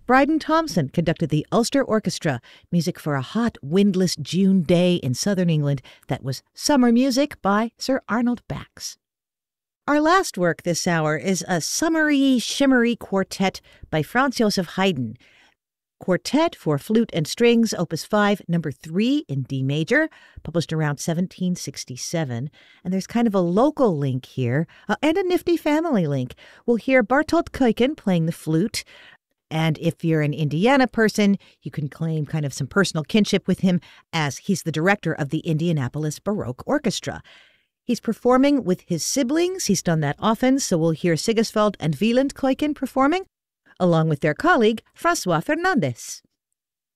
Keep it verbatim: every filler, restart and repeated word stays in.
Bryden Thompson conducted the Ulster Orchestra, music for a hot, windless June day in southern England that was summer music by Sir Arnold Bax. Our last work this hour is a summery, shimmery quartet by Franz Joseph Haydn. Quartet for Flute and Strings, Opus five, number three in D major, published around seventeen sixty-seven. And there's kind of a local link here, uh, and a nifty family link. We'll hear Bartolt Kuyken playing the flute. And if you're an Indiana person, you can claim kind of some personal kinship with him, as he's the director of the Indianapolis Baroque Orchestra. He's performing with his siblings. He's done that often, so we'll hear Sigiswald and Wieland Kuyken performing, along with their colleague, François Fernandez.